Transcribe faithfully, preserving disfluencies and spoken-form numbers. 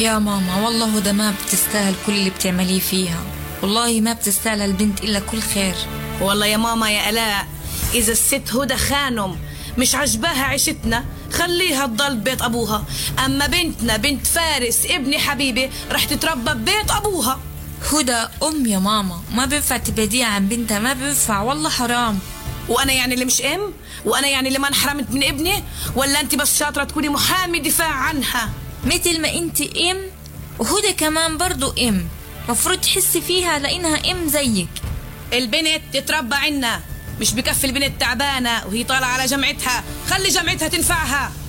يا ماما والله ده ما بتستاهل كل اللي بتعمليه فيها، والله ما بتستاهل البنت إلا كل خير. والله يا ماما يا آلاء، إذا الست هدى خانم مش عجباها عيشتنا خليها تضل ببيت أبوها، أما بنتنا بنت فارس ابني حبيبي رح تتربى ببيت أبوها. هدى أم يا ماما، ما بينفع تبعديها عن بنتها، ما بينفع والله حرام. وأنا يعني اللي مش أم؟ وأنا يعني اللي ما انحرمت من ابني؟ ولا أنت بس شاطرة تكوني محامي دفاع عنها؟ مثل ما أنت أم وهدى كمان برضو أم، مفروض تحسي فيها لأنها أم زيك. البنت تتربى عنا، مش بكفي البنت تعبانة وهي طالعة على جمعتها، خلي جمعتها تنفعها.